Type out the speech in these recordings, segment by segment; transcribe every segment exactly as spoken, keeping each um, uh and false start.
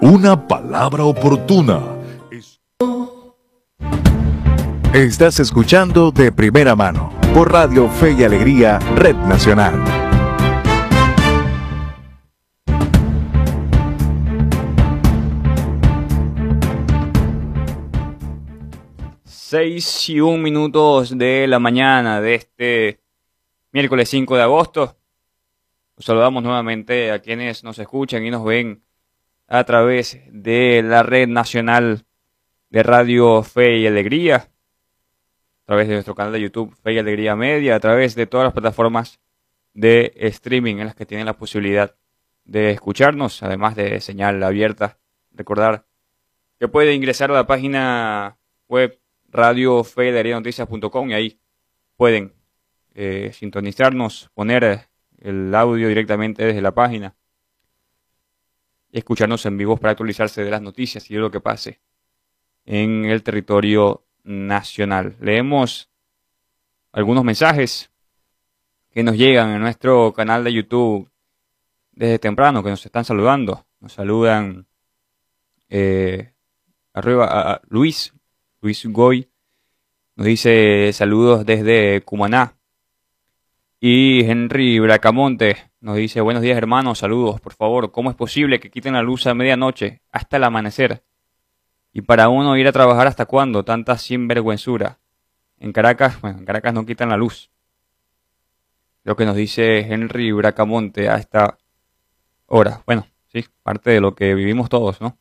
Una palabra oportuna. Estás escuchando De Primera Mano por Radio Fe y Alegría, Red Nacional. Seis y un minutos de la mañana de este miércoles cinco de agosto. Los saludamos nuevamente a quienes nos escuchan y nos ven a través de la red nacional de Radio Fe y Alegría, a través de nuestro canal de YouTube Fe y Alegría Media, a través de todas las plataformas de streaming en las que tienen la posibilidad de escucharnos, además de señal abierta. Recordar que puede ingresar a la página web radio fe y alegría noticias punto com y ahí pueden eh, sintonizarnos, poner el audio directamente desde la página y escucharnos en vivo para actualizarse de las noticias y de lo que pase en el territorio nacional. Leemos algunos mensajes que nos llegan en nuestro canal de YouTube desde temprano, que nos están saludando. Nos saludan eh, arriba a, a Luis, Luis Goy, nos dice saludos desde Cumaná. Y Henry Bracamonte nos dice buenos días hermanos, saludos, por favor, ¿cómo es posible que quiten la luz a medianoche hasta el amanecer? Y para uno ir a trabajar hasta cuándo, tanta sinvergüenzura. En Caracas, bueno, en Caracas no quitan la luz. Lo que nos dice Henry Bracamonte a esta hora. Bueno, sí, parte de lo que vivimos todos, ¿no?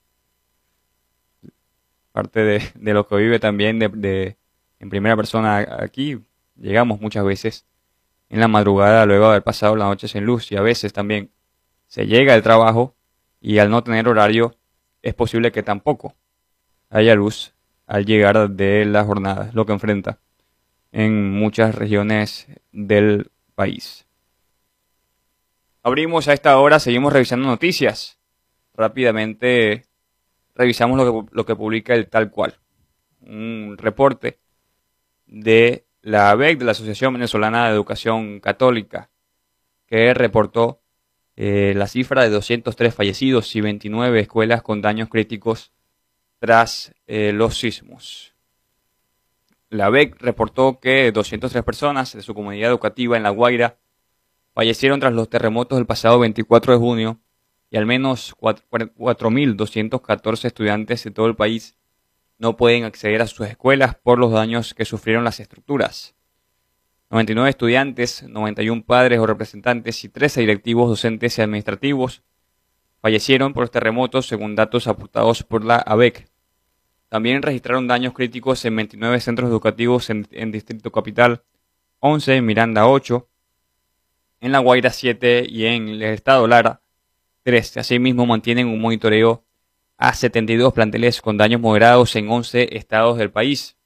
Parte de, de lo que vive también de, de, en primera persona aquí. Llegamos muchas veces en la madrugada luego de haber pasado la noche sin luz y a veces también se llega al trabajo y al no tener horario es posible que tampoco haya luz al llegar de la jornada, lo que enfrenta en muchas regiones del país. Abrimos a esta hora, seguimos revisando noticias. Rápidamente revisamos lo que, lo que publica el Tal Cual. Un reporte de la A B E C, de la Asociación Venezolana de Educación Católica, que reportó eh, la cifra de doscientos tres fallecidos y veintinueve escuelas con daños críticos tras eh, los sismos. La A B E C reportó que doscientas tres personas de su comunidad educativa en La Guaira fallecieron tras los terremotos del pasado veinticuatro de junio y al menos cuatro mil doscientos catorce estudiantes de todo el país no pueden acceder a sus escuelas por los daños que sufrieron las estructuras. noventa y nueve estudiantes, noventa y uno padres o representantes y trece directivos docentes y administrativos fallecieron por los terremotos según datos aportados por la A B E C. También registraron daños críticos en veintinueve centros educativos en, en Distrito Capital, once en Miranda ocho, en La Guaira siete y en el Estado Lara tres. Asimismo mantienen un monitoreo a setenta y dos planteles con daños moderados en once estados del país.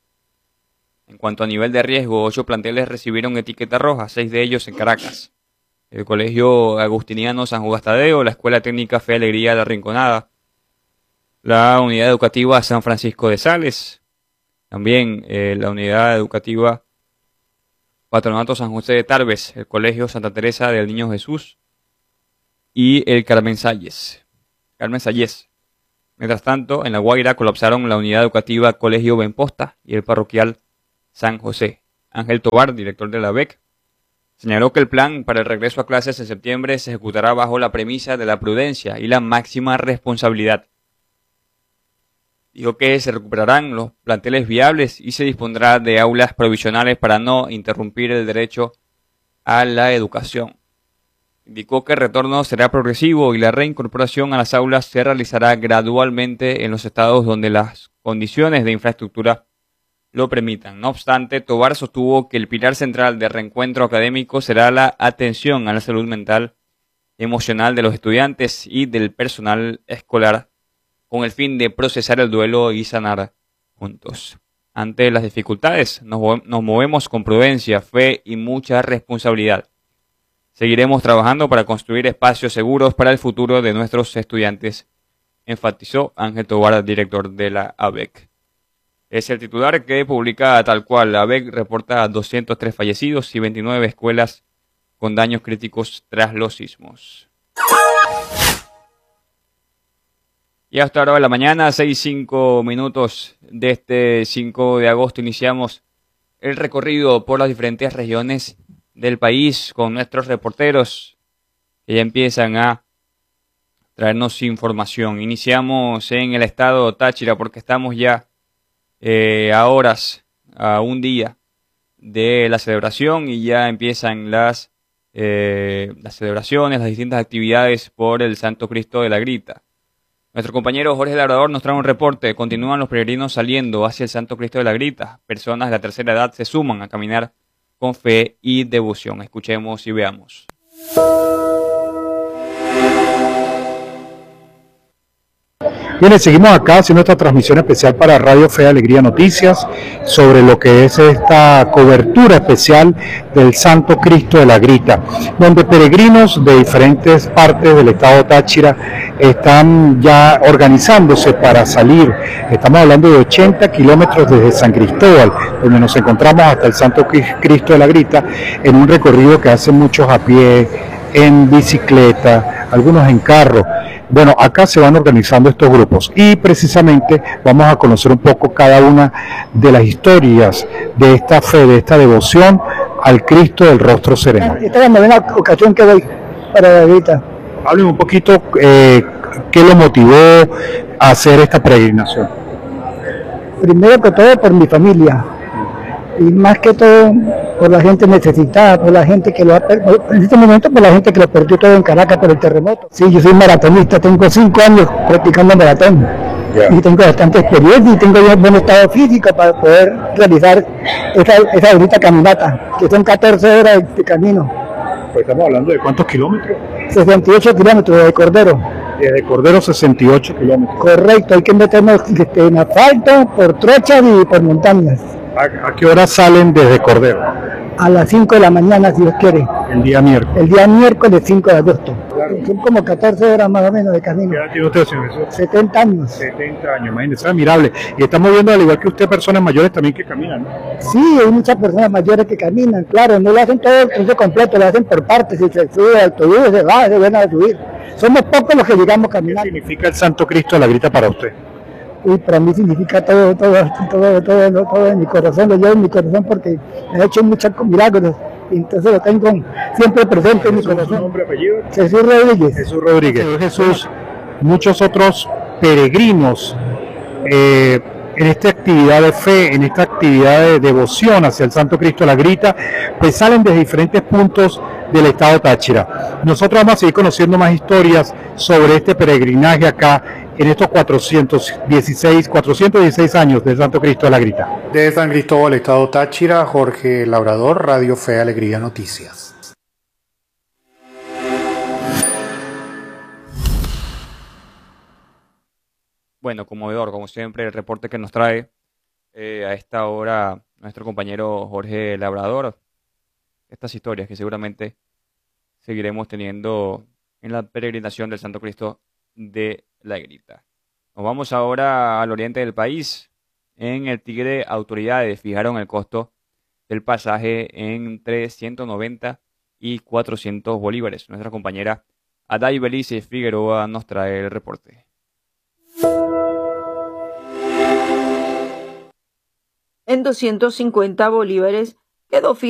En cuanto a nivel de riesgo, ocho planteles recibieron etiqueta roja, seis de ellos en Caracas. El Colegio Agustiniano San Judas Tadeo, la Escuela Técnica Fe y Alegría de La Rinconada, la Unidad Educativa San Francisco de Sales, también eh, la Unidad Educativa Patronato San José de Tarbes, el Colegio Santa Teresa del Niño Jesús y el Carmen Salles. Carmen Salles. Mientras tanto, en La Guaira colapsaron la Unidad Educativa Colegio Benposta y el Parroquial San José. Ángel Tobar, director de la A B E C, señaló que el plan para el regreso a clases en septiembre se ejecutará bajo la premisa de la prudencia y la máxima responsabilidad. Dijo que se recuperarán los planteles viables y se dispondrá de aulas provisionales para no interrumpir el derecho a la educación. Indicó que el retorno será progresivo y la reincorporación a las aulas se realizará gradualmente en los estados donde las condiciones de infraestructura lo permitan. No obstante, Tobar sostuvo que el pilar central del reencuentro académico será la atención a la salud mental y emocional de los estudiantes y del personal escolar, con el fin de procesar el duelo y sanar juntos. Ante las dificultades, nos, nos movemos con prudencia, fe y mucha responsabilidad. Seguiremos trabajando para construir espacios seguros para el futuro de nuestros estudiantes, enfatizó Ángel Tobar, director de la A B E C. Es el titular que publica Tal Cual. La A B E C reporta doscientos tres fallecidos y veintinueve escuelas con daños críticos tras los sismos. Y hasta ahora de la mañana, seis cinco minutos de este cinco de agosto, iniciamos el recorrido por las diferentes regiones del país con nuestros reporteros que ya empiezan a traernos información. Iniciamos en el estado Táchira porque estamos ya eh, a horas, a un día de la celebración y ya empiezan las, eh, las celebraciones, las distintas actividades por el Santo Cristo de la Grita. Nuestro compañero Jorge Labrador nos trae un reporte. Continúan los peregrinos saliendo hacia el Santo Cristo de la Grita. Personas de la tercera edad se suman a caminar con fe y devoción. Escuchemos y veamos. Bien, seguimos acá haciendo esta transmisión especial para Radio Fe y Alegría Noticias sobre lo que es esta cobertura especial del Santo Cristo de la Grita, donde peregrinos de diferentes partes del estado Táchira están ya organizándose para salir. Estamos hablando de ochenta kilómetros desde San Cristóbal, donde nos encontramos, hasta el Santo Cristo de la Grita, en un recorrido que hacen muchos a pie, en bicicleta, algunos en carro. Bueno, acá se van organizando estos grupos y precisamente vamos a conocer un poco cada una de las historias de esta fe, de esta devoción al Cristo del Rostro Sereno. Esta es la novena ocasión que voy para la Grita. Háblenme un poquito eh, qué lo motivó a hacer esta peregrinación. Primero que todo por mi familia y más que todo por la gente necesitada, por la gente que lo ha perdido, en este momento por la gente que lo perdió todo en Caracas por el terremoto. Sí, yo soy maratonista, tengo cinco años practicando maratón. Yeah. Y tengo bastante experiencia y tengo ya buen estado físico para poder realizar esa, esa bonita caminata, que son catorce horas de camino. Pues estamos hablando de ¿cuántos kilómetros? sesenta y ocho kilómetros de Cordero. Desde Cordero sesenta y ocho kilómetros. Correcto, hay que meternos este, en asfalto, por trochas y por montañas. ¿A, a qué hora salen desde Cordero? A las cinco de la mañana, si Dios quiere. El día miércoles. El día miércoles cinco de agosto. Claro. Son como catorce horas más o menos de camino. ¿Qué edad tiene usted, señor Jesús? setenta años. setenta años, imagínese, es admirable. Y estamos viendo, al igual que usted, personas mayores también que caminan, ¿no? Sí, hay muchas personas mayores que caminan, claro, no lo hacen todo el proceso completo, lo hacen por partes, si se sube al autobús, se va, se van a subir. Somos pocos los que llegamos caminando. ¿Qué significa el Santo Cristo de la Grita para usted? Y para mí significa todo, todo, todo, todo, todo, todo en mi corazón, lo llevo en mi corazón porque me ha hecho muchos milagros. Y entonces lo tengo siempre presente en mi corazón. ¿Su nombre, apellido? Jesús Rodríguez. Jesús Rodríguez. Jesús, muchos otros peregrinos eh, en esta actividad de fe, en esta actividad de devoción hacia el Santo Cristo de la Grita, pues salen de diferentes puntos del estado Táchira. Nosotros vamos a seguir conociendo más historias sobre este peregrinaje acá en estos cuatrocientos dieciséis años del Santo Cristo de la Grita. De San Cristóbal, estado Táchira, Jorge Labrador, Radio Fe Alegría Noticias. Bueno, conmovedor, como siempre, el reporte que nos trae eh, a esta hora nuestro compañero Jorge Labrador. Estas historias que seguramente seguiremos teniendo en la peregrinación del Santo Cristo de la Grita. Nos vamos ahora al oriente del país. En el Tigre, autoridades fijaron el costo del pasaje entre ciento noventa y cuatrocientos bolívares. Nuestra compañera Aday Belice Figueroa nos trae el reporte. En doscientos cincuenta bolívares quedó